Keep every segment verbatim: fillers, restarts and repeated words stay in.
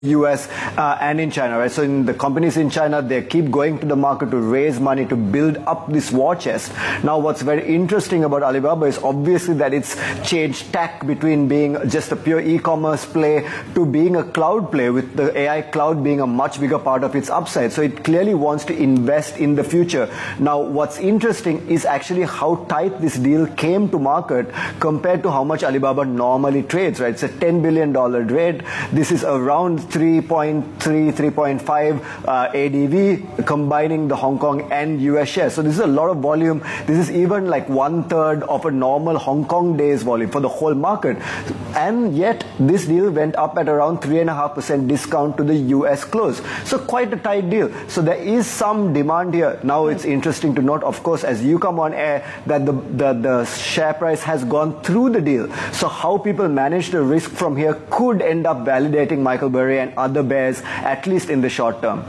U S uh, and in China, right? So in the companies in China, they keep going to the market to raise money to build up this war chest. Now, what's very interesting about Alibaba is obviously that it's changed tack between being just a pure e-commerce play to being a cloud play, with the A I cloud being a much bigger part of its upside. So it clearly wants to invest in the future. Now, what's interesting is actually how tight this deal came to market compared to how much Alibaba normally trades, right? It's a ten billion dollar trade. This is around three point three, three point five uh, A D V, combining the Hong Kong and U S shares. So this is a lot of volume. This is even like one third of a normal Hong Kong day's volume for the whole market. And yet this deal went up at around three point five percent discount to the U S close. So quite a tight deal. So there is some demand here. Now it's interesting to note, of course, as you come on air, that the, the, the share price has gone through the deal. So how people manage the risk from here could end up validating Michael Burry and other bears, at least in the short term.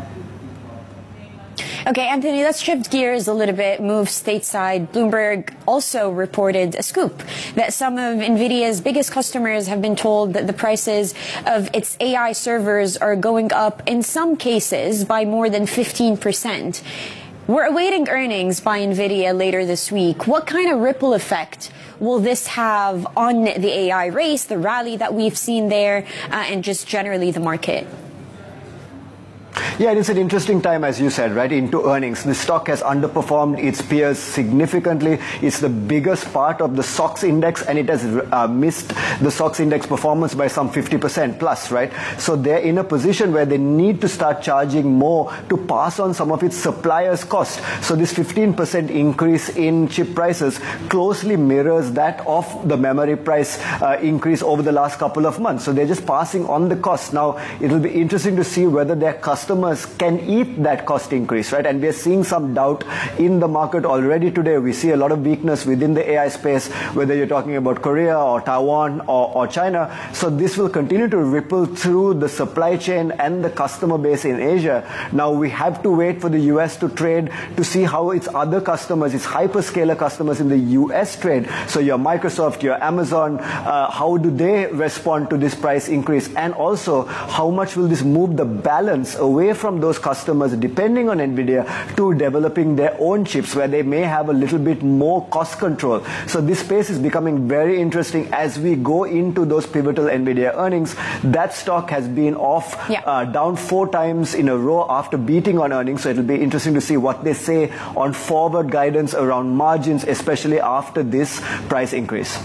Okay, Anthony, let's shift gears a little bit, move stateside. Bloomberg also reported a scoop that some of NVIDIA's biggest customers have been told that the prices of its A I servers are going up, in some cases, by more than fifteen percent. We're awaiting earnings by NVIDIA later this week. What kind of ripple effect will this have on the A I race, the rally that we've seen there, uh, and just generally the market? Yeah, it's an interesting time, as you said, right, into earnings. The stock has underperformed its peers significantly. It's the biggest part of the S O X index, and it has uh, missed the S O X index performance by some fifty percent plus, right? So they're in a position where they need to start charging more to pass on some of its suppliers' cost. So this fifteen percent increase in chip prices closely mirrors that of the memory price uh, increase over the last couple of months. So they're just passing on the cost. Now, it'll be interesting to see whether their customers Customers can eat that cost increase, right? And we're seeing some doubt in the market already today. We see a lot of weakness within the A I space, whether you're talking about Korea or Taiwan or, or China. So this will continue to ripple through the supply chain and the customer base in Asia. Now we have to wait for the U S to trade to see how its other customers, its hyperscaler customers in the U S trade. So your Microsoft, your Amazon, uh, how do they respond to this price increase? And also, how much will this move the balance away away from those customers depending on NVIDIA to developing their own chips, where they may have a little bit more cost control. So this space is becoming very interesting as we go into those pivotal NVIDIA earnings. That stock has been off, yeah. uh, down four times in a row after beating on earnings. So it'll be interesting to see what they say on forward guidance around margins, especially after this price increase.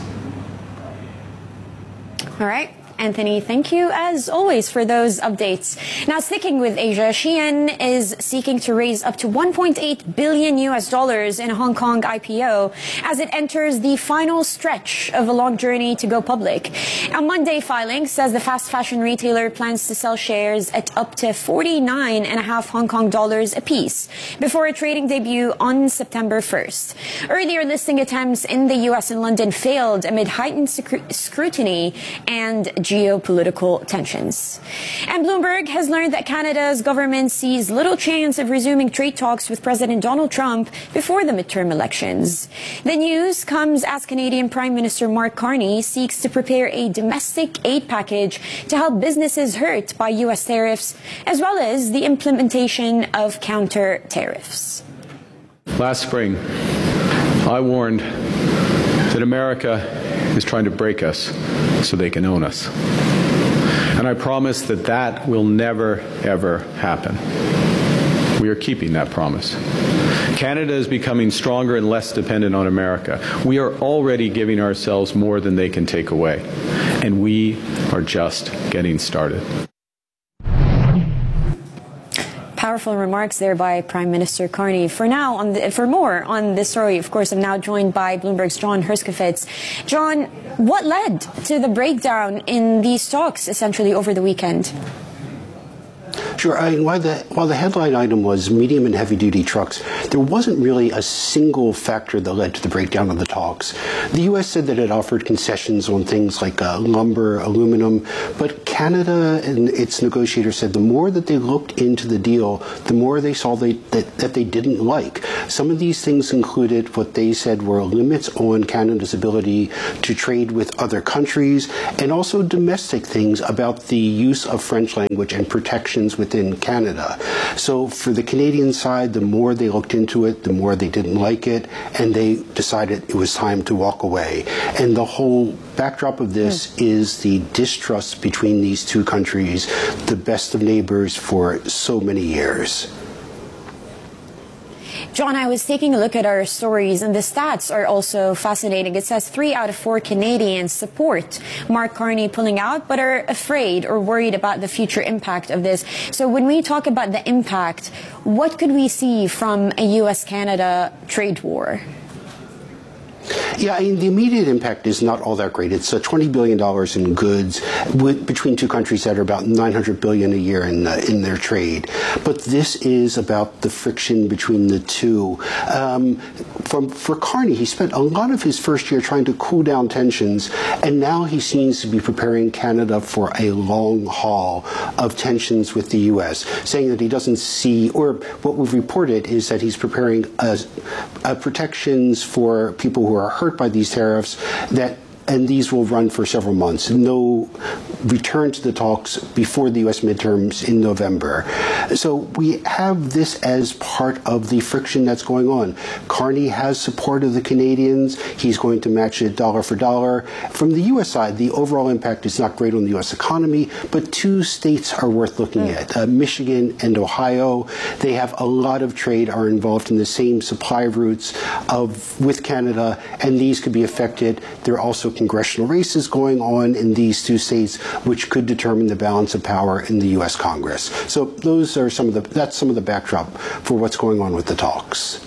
All right. Anthony, thank you as always for those updates. Now, sticking with Asia, Shein is seeking to raise up to one point eight billion U S dollars in a Hong Kong I P O as it enters the final stretch of a long journey to go public. A Monday filing says the fast fashion retailer plans to sell shares at up to forty-nine and a half Hong Kong dollars apiece before a trading debut on September first. Earlier listing attempts in the U S and London failed amid heightened scrutiny and geopolitical tensions. And Bloomberg has learned that Canada's government sees little chance of resuming trade talks with President Donald Trump before the midterm elections. The news comes as Canadian Prime Minister Mark Carney seeks to prepare a domestic aid package to help businesses hurt by U S tariffs, as well as the implementation of counter tariffs. Last spring, I warned that America is trying to break us so they can own us. And I promise that that will never, ever happen. We are keeping that promise. Canada is becoming stronger and less dependent on America. We are already giving ourselves more than they can take away. And we are just getting started. Powerful remarks there by Prime Minister Carney. For now, on the, for more on this story, of course, I'm now joined by Bloomberg's John Herskovits. John, what led to the breakdown in these stocks essentially over the weekend? Sure. I mean, while the, while the headline item was medium and heavy-duty trucks, there wasn't really a single factor that led to the breakdown of the talks. The U S said that it offered concessions on things like uh, lumber, aluminum, but Canada and its negotiators said the more that they looked into the deal, the more they saw they, that, that they didn't like. Some of these things included what they said were limits on Canada's ability to trade with other countries, and also domestic things about the use of French language and protections within Canada. So for the Canadian side, the more they looked into it, the more they didn't like it, and they decided it was time to walk away. And the whole backdrop of this mm. is the distrust between these two countries, the best of neighbors for so many years. John, I was taking a look at our stories, and the stats are also fascinating. It says three out of four Canadians support Mark Carney pulling out, but are afraid or worried about the future impact of this. So when we talk about the impact, what could we see from a U S Canada trade war? Yeah, I mean, the immediate impact is not all that great. It's uh, twenty billion dollars in goods with, between two countries that are about nine hundred billion dollars a year in, uh, in their trade. But this is about the friction between the two. Um, from, for Carney, he spent a lot of his first year trying to cool down tensions, and now he seems to be preparing Canada for a long haul of tensions with the U S, saying that he doesn't see, or what we've reported is that he's preparing uh, uh, protections for people who are hurt by these tariffs, that and these will run for several months. No return to the talks before the U S midterms in November. So we have this as part of the friction that's going on. Carney has support of the Canadians. He's going to match it dollar for dollar. From the U S side, the overall impact is not great on the U S economy, but two states are worth looking mm. at, uh, Michigan and Ohio. They have a lot of trade, are involved in the same supply routes of with Canada, and these could be affected. There are also congressional races going on in these two states, which could determine the balance of power in the U S Congress. So those are some of the, that's some of the backdrop for what's going on with the talks.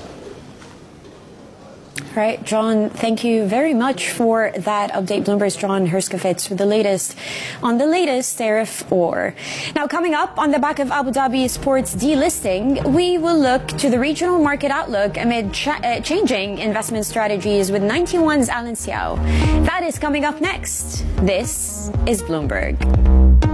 All right, John, thank you very much for that update. Bloomberg's John Herskovits with the latest on the latest tariff war. Now, coming up on the back of Abu Dhabi Sports delisting, we will look to the regional market outlook amid cha uh, changing investment strategies with ninety one's Alan Xiao. That is coming up next. This is Bloomberg.